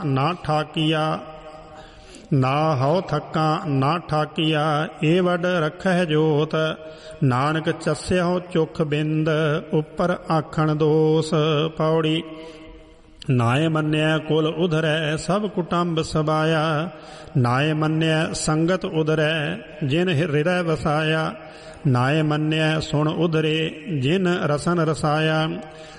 ਨਾ ਠਾਕੀਆ, ਨਾ ਹਉ ਥੱਕਾਂ ਨਾ ਠਾਕੀਆ। ਇਹ ਵੱਡ ਰੱਖਹਿ ਜੋਤ, ਨਾਨਕ ਚੱਸਿਆਹੁ ਚੁਖ ਬਿੰਦ, ਉੱਪਰ ਆਖਣ ਦੋਸ। ਪੌੜੀ। ਨਾਏ ਮੰਨਿਆ ਕੁਲ ਉਧਰੈ, ਸਭ ਕੁਟੰਬ ਸਬਾਇਆ। ਨਾਏ ਮੰਨਿਆ ਸੰਗਤ ਉਧਰੈ, ਜਿਨ ਹਿਰਦੈ ਵਸਾਇਆ। ਨਾਏ ਮੰਨਿਆ ਸੁਣ ਉਧਰੇ, ਜਿਨ ਰਸਨ ਰਸਾਇਆ।